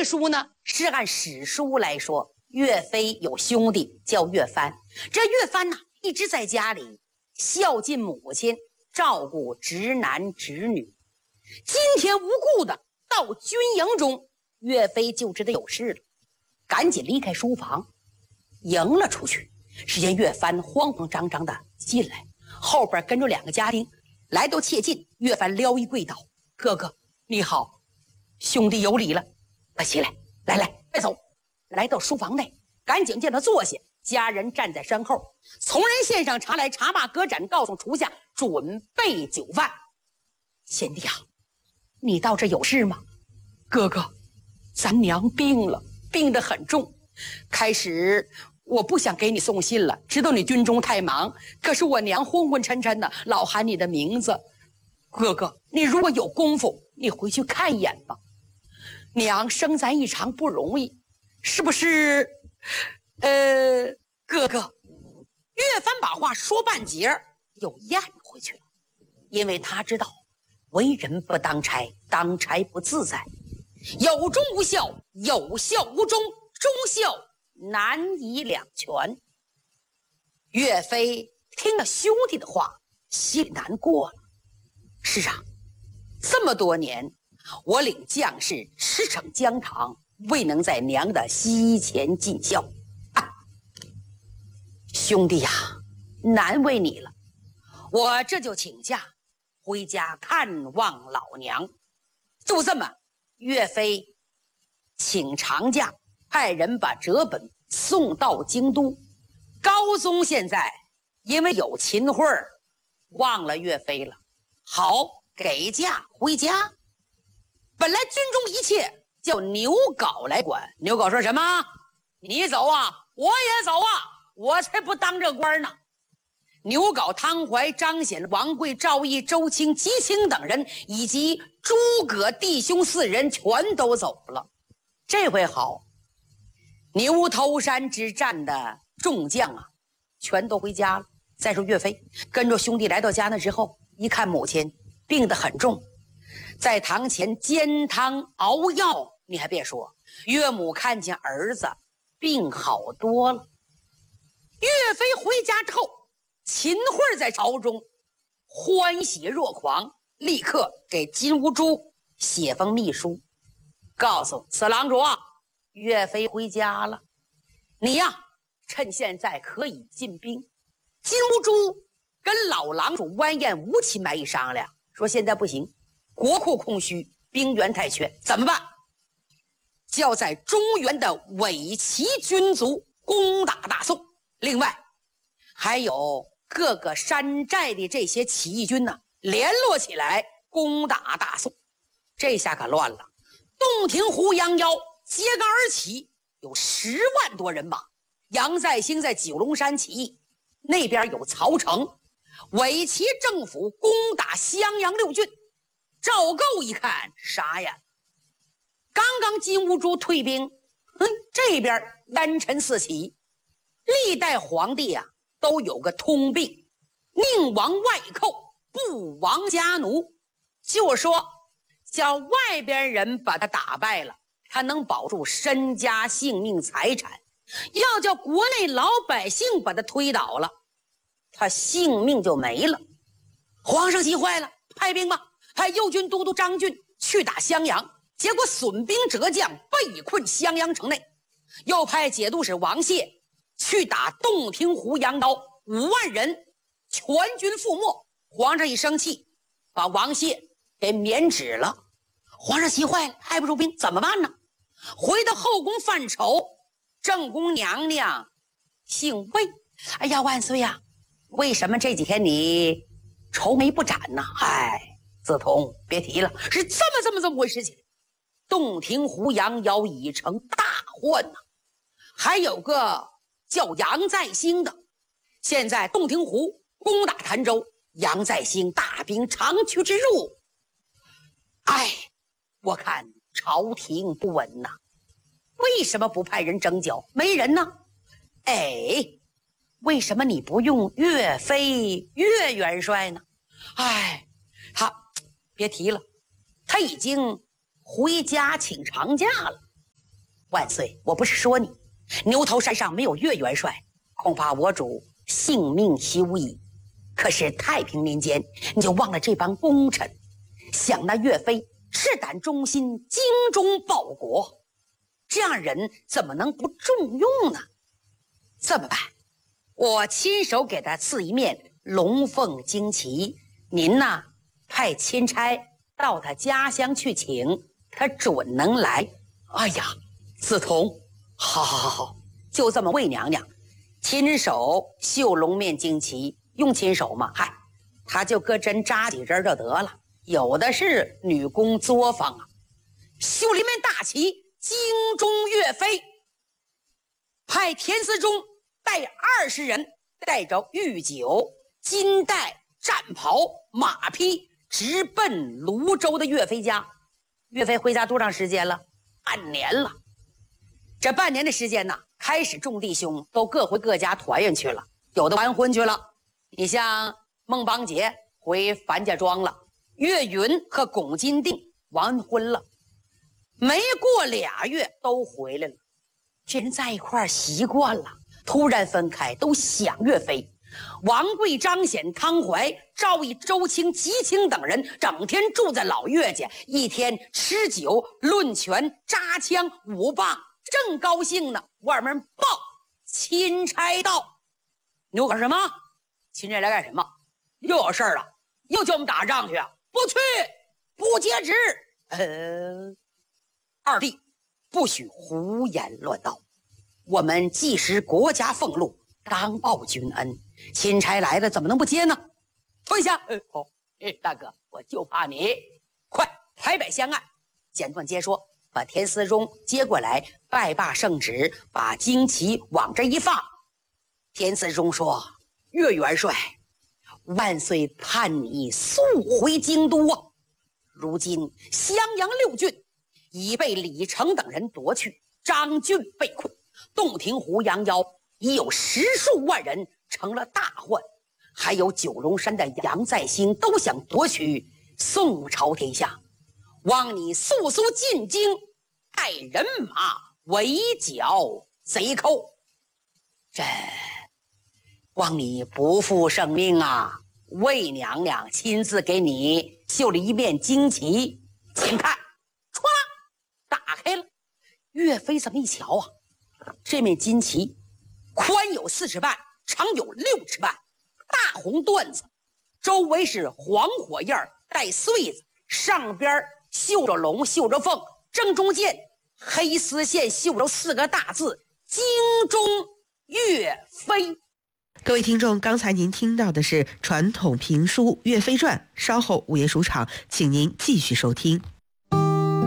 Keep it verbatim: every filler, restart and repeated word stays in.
个书呢，是按史书来说，岳飞有兄弟叫岳帆，这岳帆呢，一直在家里孝敬母亲，照顾侄男侄女。今天无故的到军营中，岳飞就知道有事了，赶紧离开书房，迎了出去。只见岳帆慌慌张张的进来，后边跟着两个家丁，来到切近，岳帆撩衣跪倒：“哥哥你好，兄弟有礼了，快起来，来来，快走。”来到书房内，赶紧见他坐下，家人站在身后，从人线上查来茶马歌盏，告诉厨下准备酒饭。贤弟啊，你到这有事吗？哥哥，咱娘病了，病得很重。开始我不想给你送信了，知道你军中太忙，可是我娘昏昏沉沉的，老喊你的名字。哥哥，你如果有功夫，你回去看一眼吧。娘生咱一场不容易，是不是？呃，哥哥。岳帆把话说半截，又咽回去了，因为他知道为人不当差，当差不自在，有忠无孝，有孝无忠，忠孝难以两全。岳飞听了兄弟的话，心里难过了。是啊，这么多年我领将士驰骋疆场，未能在娘的膝前尽孝啊！兄弟呀、啊，难为你了，我这就请假回家看望老娘。就这么，岳飞请长假，派人把折本送到京都。高宗现在因为有秦桧儿，忘了岳飞了，好给假回家。本来军中一切叫牛皋来管，牛皋说什么？你走啊，我也走啊，我才不当这官呢。牛皋、汤怀、张显、王贵、赵毅、周清、吉清等人以及诸葛弟兄四人全都走了。这回好，牛头山之战的众将啊，全都回家了。再说岳飞跟着兄弟来到家那之后，一看母亲病得很重，在堂前煎汤熬药，你还别说，岳母看见儿子病好多了。岳飞回家之后，秦桧在朝中欢喜若狂，立刻给金兀术写封密书，告诉四郎主啊，岳飞回家了，你呀趁现在可以进兵。金兀术跟老郎主完颜吴钦白一商量，说现在不行，国库空虚，兵源太缺，怎么办？叫在中原的伪齐军卒攻打大宋，另外还有各个山寨的这些起义军呢，联络起来攻打大宋。这下可乱了，洞庭湖杨腰揭竿而起，有十万多人马。杨再兴在九龙山起义，那边有曹成，伪齐政府攻打襄阳六郡。赵构一看傻眼，刚刚金兀术退兵，哼，这边烟尘四起。历代皇帝啊都有个通病，宁王外寇，不王家奴，就说叫外边人把他打败了，他能保住身家性命财产，要叫国内老百姓把他推倒了，他性命就没了。皇上急坏了，派兵吧，派右军都督张俊去打襄阳，结果损兵折将，被困襄阳城内。又派节度使王谢去打洞庭湖杨刀，五万人全军覆没。皇上一生气，把王谢给免职了。皇上急坏了，派不出兵，怎么办呢？回到后宫犯愁，正宫娘娘姓魏，哎呀万岁呀，为什么这几天你愁眉不展呢？哎，子通别提了，是这么这么这么回事情。洞庭湖杨腰已成大患呐、啊，还有个叫杨再兴的，现在洞庭湖攻打潭州，杨再兴大兵长驱直入。哎，我看朝廷不稳呐、啊，为什么不派人征剿？没人呢。哎，为什么你不用岳飞岳元帅呢？哎，他别提了，他已经回家请长假了。 万岁，我不是说你，牛头山上没有岳元帅，恐怕我主性命休矣。可是太平年间，你就忘了这帮功臣，想那岳飞赤胆忠心，精忠报国，这样人怎么能不重用呢？这么办，我亲手给他赐一面龙凤旌旗，您呢派钦差到他家乡去请，他准能来。哎呀，梓潼，好好好好，就这么魏娘娘亲手绣龙面旌旗，用亲手嘛，嗨，他就搁针扎几针就得了，有的是女工作坊啊。绣了一面大旗，精忠岳飞，派田思忠带二十人，带着御酒、金带、战袍、马匹，直奔泸州的岳飞家。岳飞回家多长时间了？半年了。这半年的时间呢，开始众弟兄都各回各家团圆去了，有的完婚去了。你像孟邦杰回樊家庄了，岳云和龚金定完婚了，没过俩月都回来了。这人在一块儿习惯了，突然分开都想岳飞。王贵、张显、汤怀、赵毅、周清、吉清等人整天住在老岳家，一天吃酒论拳扎枪舞棒，正高兴呢，外面报钦差到。你又干什么？钦差来干什么？又有事儿了，又叫我们打仗去啊？不去，不接旨。呃，二弟不许胡言乱道，我们既食国家俸禄，当报君恩，钦差来了怎么能不接呢？退下。呃好、哎，大哥，我就怕你。快抬摆相案。简短接说，把田思忠接过来，拜罢圣旨，把旌旗往这一放。田思忠说：岳元帅，万岁盼你速回京都啊！如今襄阳六郡已被李成等人夺去，张俊被困，洞庭湖杨腰已有十数万人成了大患，还有九龙山的杨再兴都想夺取宋朝天下，望你速速进京，派人马围剿贼寇。这望你不负圣命啊！魏娘娘亲自给你绣了一面旌旗，请看，唰，打开了。岳飞这么一瞧啊，这面旌旗宽有四尺半，长有六尺半，大红缎子，周围是黄火印带穗子，上边绣着龙，绣着凤，正中间黑丝线绣着四个大字：精忠岳飞。 各位听众，刚才您听到的是传统评书《岳飞传》，稍后午夜书场，请您继续收听。